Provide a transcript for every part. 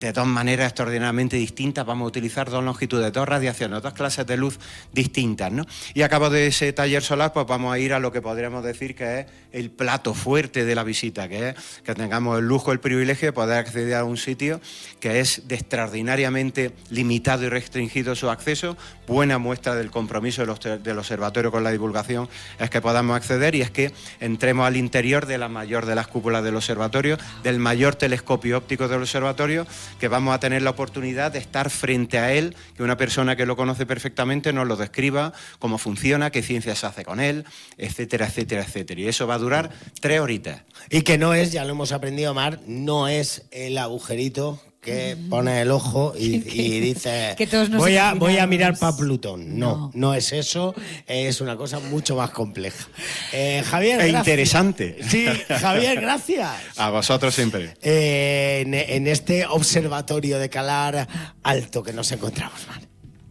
de dos maneras extraordinariamente distintas. Vamos a utilizar dos longitudes, dos radiaciones, dos clases de luz distintas, ¿no? Y a cabo de ese taller solar, pues vamos a ir a lo que podríamos decir que es el plato fuerte de la visita, que es que tengamos el lujo, el privilegio de poder acceder a un sitio que es de extraordinariamente limitado y restringido su acceso. Buena muestra del compromiso del observatorio con la divulgación es que podamos acceder, y es que entremos al interior de la mayor de las cúpulas del observatorio, del mayor telescopio óptico del observatorio, que vamos a tener la oportunidad de estar frente a él, que una persona que lo conoce perfectamente nos lo describa, cómo funciona, qué ciencia se hace con él, etcétera, etcétera, etcétera. Y eso va a durar 3 horitas. Y que no es, ya lo hemos aprendido, Mar, no es el agujerito que pone el ojo y dice voy a mirar para Plutón. No es eso, es una cosa mucho más compleja. Javier, gracias. Interesante. Sí, Javier, gracias. A vosotros siempre. En este observatorio de Calar Alto que nos encontramos, Mar.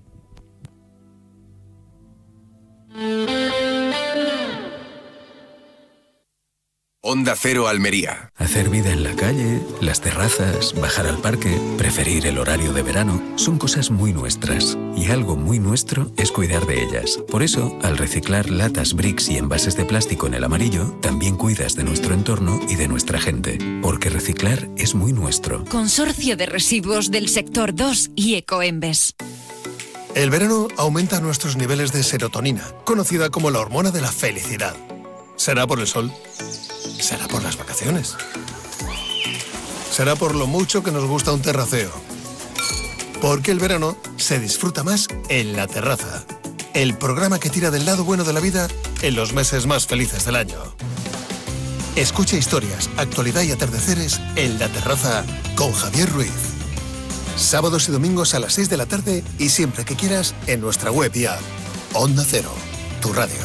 Onda Cero Almería. Hacer vida en la calle, las terrazas, bajar al parque, preferir el horario de verano, son cosas muy nuestras. Y algo muy nuestro es cuidar de ellas. Por eso, al reciclar latas, bricks y envases de plástico en el amarillo, también cuidas de nuestro entorno y de nuestra gente. Porque reciclar es muy nuestro. Consorcio de Residuos del Sector 2 y Ecoembes. El verano aumenta nuestros niveles de serotonina, conocida como la hormona de la felicidad. ¿Será por el sol? ¿Será por las vacaciones? ¿Será por lo mucho que nos gusta un terraceo? Porque el verano se disfruta más en La Terraza, el programa que tira del lado bueno de la vida en los meses más felices del año. Escucha historias, actualidad y atardeceres en La Terraza con Javier Ruiz. Sábados y domingos a las 6 de la tarde y siempre que quieras en nuestra web y app. Onda Cero, tu radio.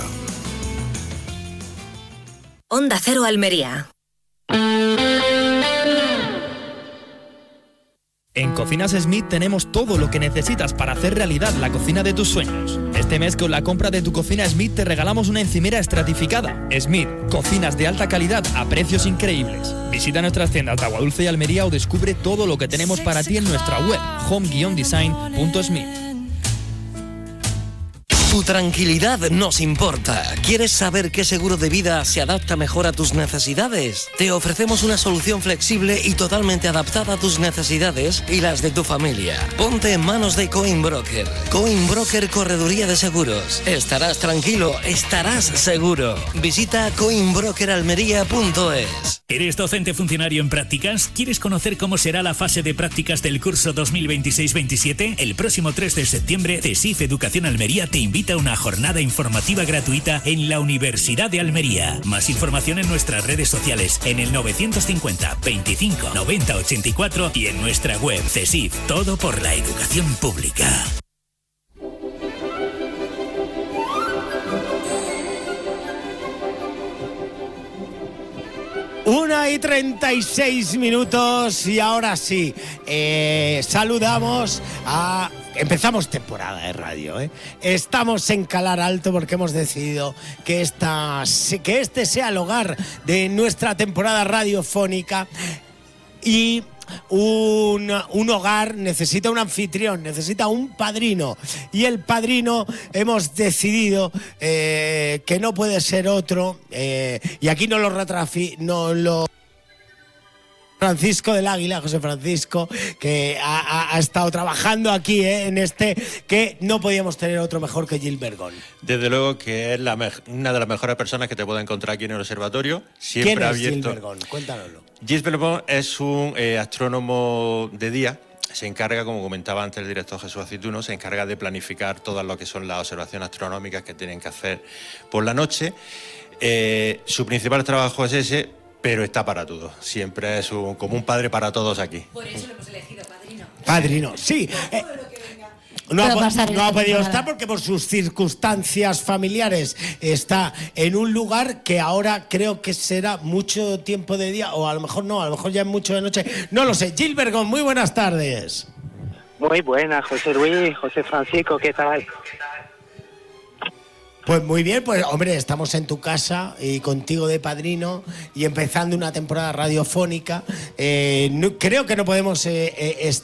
Onda Cero Almería. En Cocinas Smith tenemos todo lo que necesitas para hacer realidad la cocina de tus sueños. Este mes, con la compra de tu cocina Smith, te regalamos una encimera estratificada. Smith, cocinas de alta calidad a precios increíbles. Visita nuestras tiendas de Aguadulce y Almería o descubre todo lo que tenemos para ti en nuestra web, home-design.smith. Tu tranquilidad nos importa. ¿Quieres saber qué seguro de vida se adapta mejor a tus necesidades? Te ofrecemos una solución flexible y totalmente adaptada a tus necesidades y las de tu familia. Ponte en manos de Coinbroker. Coinbroker Correduría de Seguros. Estarás tranquilo, estarás seguro. Visita coinbrokeralmería.es. ¿Eres docente funcionario en prácticas? ¿Quieres conocer cómo será la fase de prácticas del curso 2026-27? El próximo 3 de septiembre, CESIF Educación Almería te invita a una jornada informativa gratuita en la Universidad de Almería. Más información en nuestras redes sociales, en el 950 25 90 84 y en nuestra web CESIF. Todo por la educación pública. Una y 36 minutos y ahora sí, saludamos a... Empezamos temporada de radio, ¿eh? Estamos en Calar Alto porque hemos decidido que este sea el hogar de nuestra temporada radiofónica y... Un hogar necesita un anfitrión, necesita un padrino, y el padrino hemos decidido que no puede ser otro, y aquí Francisco del Águila, José Francisco, que ha estado trabajando aquí en que no podíamos tener otro mejor que Gil Bergón. Desde luego que es una de las mejores personas que te pueda encontrar aquí en el observatorio. Siempre ¿Quién es abierto. Gil Bergón? Cuéntanoslo. Gil Bergón es un astrónomo de día. Se encarga, como comentaba antes el director Jesús Aceituno, se encarga de planificar todas lo que son las observaciones astronómicas que tienen que hacer por la noche. Su principal trabajo es ese, pero está para todo. Siempre es como un padre para todos aquí. Por eso lo hemos elegido padrino. Padrino, sí. No ha podido estar porque por sus circunstancias familiares está en un lugar que ahora creo que será mucho tiempo de día, o a lo mejor no, a lo mejor ya es mucho de noche. No lo sé. Gil Bergón, muy buenas tardes. Muy buenas, José Luis, José Francisco, ¿qué tal? Pues muy bien, pues hombre, estamos en tu casa y contigo de padrino y empezando una temporada radiofónica. Creo que no podemos